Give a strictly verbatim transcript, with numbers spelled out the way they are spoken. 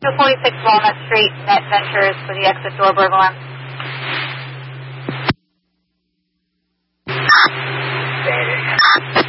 two forty-six Walnut Street, Net Ventures for the exit door burglar.